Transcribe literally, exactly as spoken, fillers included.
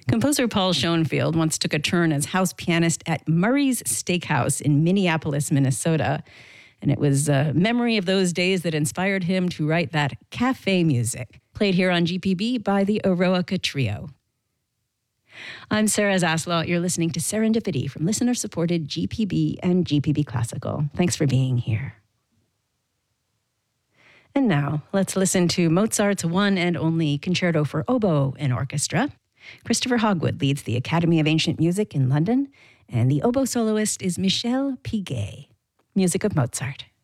Composer Paul Schoenfield once took a turn as house pianist at Murray's Steakhouse in Minneapolis, Minnesota. And it was a memory of those days that inspired him to write that cafe music, played here on G P B by the Eroica Trio. I'm Sarah Zaslow. You're listening to Serendipity from listener-supported G P B and G P B Classical. Thanks for being here. And now, let's listen to Mozart's one and only Concerto for Oboe and Orchestra. Christopher Hogwood leads the Academy of Ancient Music in London, and the oboe soloist is Michel Piguet. Music of Mozart.